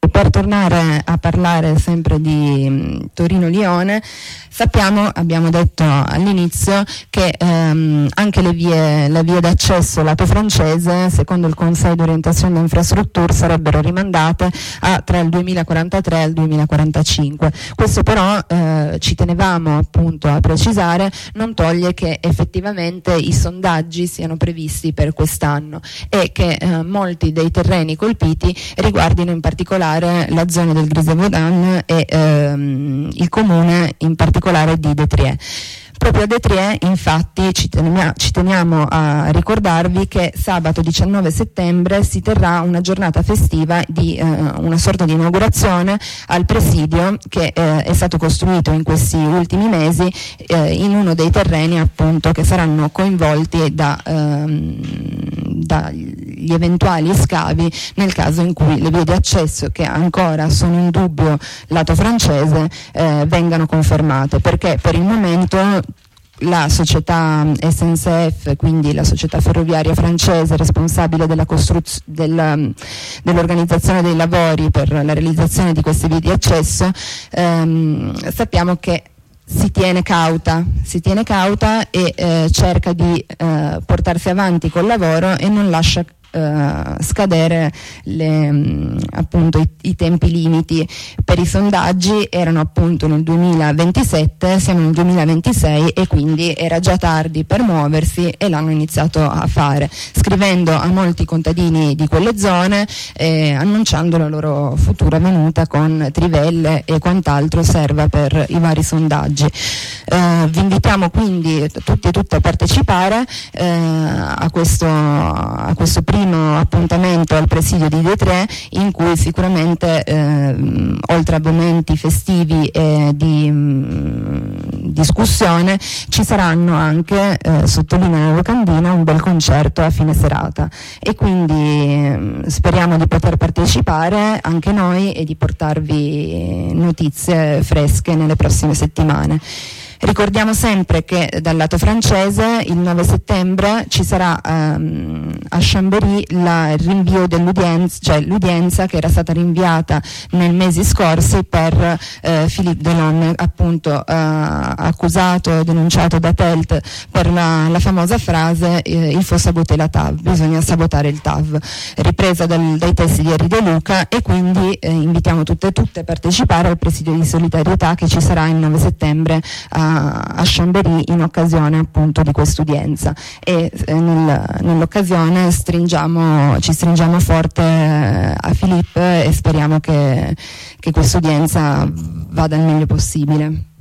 Per tornare a parlare sempre di Torino-Lione, abbiamo detto all'inizio che anche le vie d'accesso lato francese, secondo il Conseil d'orientation d'infrastructure, sarebbero rimandate tra il 2043 e il 2045. Questo però ci tenevamo appunto a precisare, non toglie che effettivamente i sondaggi siano previsti per quest'anno e che molti dei terreni colpiti riguardino in particolare la zona del Grisevaudan e il comune in particolare di Détrier. Proprio a Détrier, infatti, ci teniamo a ricordarvi che sabato 19 settembre si terrà una giornata festiva di una sorta di inaugurazione al presidio che è stato costruito in questi ultimi mesi in uno dei terreni appunto che saranno coinvolti dagli eventuali scavi nel caso in cui le vie di accesso, che ancora sono in dubbio lato francese, vengano confermate, perché per il momento la società SNCF, quindi la società ferroviaria francese responsabile dell'organizzazione dei lavori per la realizzazione di queste vie di accesso, sappiamo che si tiene cauta e cerca di portarsi avanti col lavoro e non lascia scadere appunto i tempi limiti per i sondaggi. Erano appunto nel 2027, siamo nel 2026 e quindi era già tardi per muoversi e l'hanno iniziato a fare, scrivendo a molti contadini di quelle zone annunciando la loro futura venuta con trivelle e quant'altro serva per i vari sondaggi. Vi invitiamo quindi tutti e tutte a partecipare a questo primo appuntamento al presidio di Détrier, in cui sicuramente oltre a momenti festivi e di discussione ci saranno anche, sottolinea la locandina, un bel concerto a fine serata, e quindi speriamo di poter partecipare anche noi e di portarvi notizie fresche nelle prossime settimane. Ricordiamo sempre che dal lato francese il 9 settembre ci sarà a Chambéry il rinvio dell'udienza, cioè l'udienza che era stata rinviata nei mesi scorsi per Philippe Delon, appunto accusato e denunciato da Telt per la famosa frase il faut saboter la TAV, bisogna sabotare il TAV, ripresa dai testi di Henri De Luca, e quindi invitiamo tutte e tutte a partecipare al presidio di solidarietà che ci sarà il 9 settembre a Chambéry in occasione appunto di quest'udienza, e nell'occasione ci stringiamo forte a Philippe e speriamo che quest'udienza vada il meglio possibile.